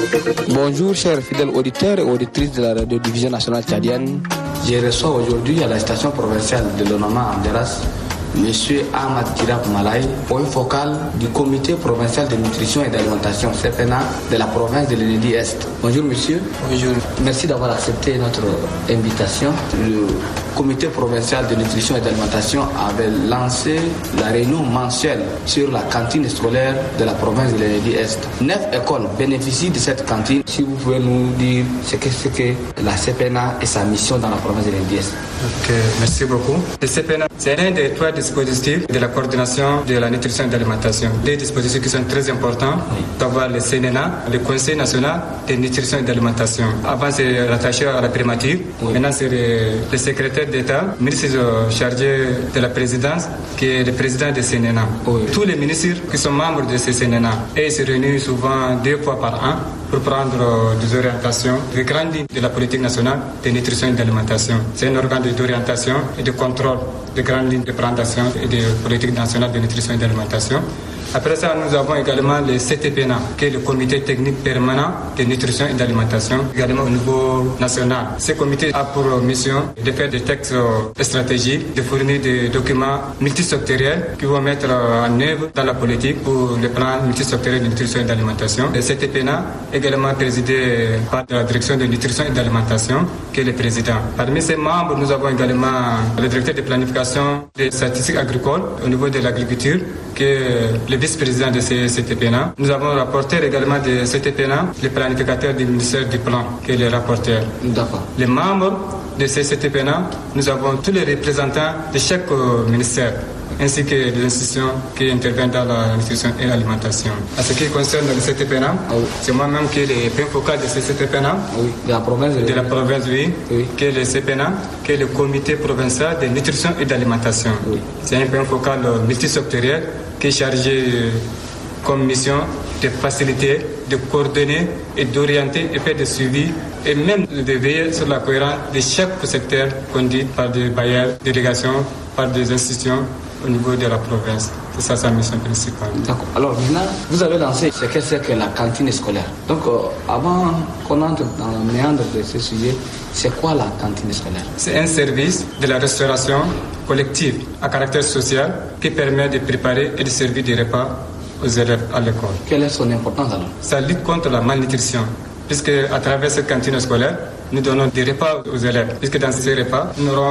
Bonjour chers fidèles auditeurs et auditrices de la radiodivision nationale tchadienne. Je reçois aujourd'hui à la station provinciale de l'Onama Anderas Monsieur Ahmad Tirab Malay, point focal du comité provincial de nutrition et d'alimentation CPNA de la province de l'Unédi-Est. Bonjour monsieur. Bonjour. Merci d'avoir accepté notre invitation. Le comité provincial de nutrition et d'alimentation avait lancé la réunion mensuelle sur la cantine scolaire de la province de l'Unédi-Est. 9 écoles bénéficient de cette cantine. Si vous pouvez nous dire ce que c'est que la CPNA et sa mission dans la province de l'Unédi-Est. Ok, merci beaucoup. Le CPNA, c'est un des 3 dispositifs de la coordination de la nutrition et de l'alimentation. Des dispositifs qui sont très importants, d'avoir le CNNA, le Conseil national de nutrition et d'alimentation. Avant, c'est rattaché à la primature. Maintenant, c'est le secrétaire d'État, ministre chargé de la présidence, qui est le président de CNNA. Tous les ministres qui sont membres de ce CNNA, et se réunissent souvent 2 fois par an pour prendre des orientations, des grandes lignes de la politique nationale de nutrition et d'alimentation. C'est un organe d'orientation et de contrôle des grandes lignes de présentation et de politique nationale de nutrition et d'alimentation. Après ça, nous avons également le CTPNA, qui est le comité technique permanent de nutrition et d'alimentation, également au niveau national. Ce comité a pour mission de faire des textes stratégiques, de fournir des documents multisectoriels qui vont mettre en œuvre dans la politique pour le plan multisectoriel de nutrition et d'alimentation. Le CTPNA est également présidé par la direction de nutrition et d'alimentation, qui est le président. Parmi ces membres, nous avons également le directeur de planification des statistiques agricoles au niveau de l'agriculture, qui est le vice-président de CTPNA. Nous avons un rapporteur également de CTPNA, le planificateur du ministère du Plan, qui est le rapporteur. D'accord. Les membres de CTPNA, nous avons tous les représentants de chaque ministère, ainsi que les institutions qui interviennent dans la nutrition et l'alimentation. En ce qui concerne le CTPNA, c'est moi-même qui est le point focal de ce CTPNA, de la province, qui est le CPNA, qui est le comité provincial de nutrition et d'alimentation. C'est un point focal multisectoriel qui est chargé comme mission de faciliter, de coordonner et d'orienter et faire des suivis et même de veiller sur la cohérence de chaque secteur conduit par des bailleurs, délégations, par des institutions au niveau de la province. C'est ça sa mission principale. D'accord. Alors maintenant, vous avez lancé ce que c'est que la cantine scolaire. Donc avant qu'on entre dans le méandre de ce sujet, c'est quoi la cantine scolaire? C'est un service de la restauration collective à caractère social qui permet de préparer et de servir des repas aux élèves à l'école. Quelle est son importance alors? Ça lutte contre la malnutrition, puisque à travers cette cantine scolaire, nous donnons des repas aux élèves, puisque dans ces repas, nous aurons